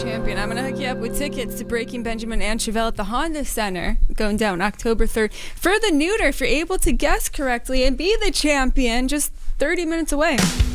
champion. I'm going to hook you up with tickets to Breaking Benjamin and Chevelle at the Honda Center going down October 3rd. For the neuter, if you're able to guess correctly and be the champion, just 30 minutes away.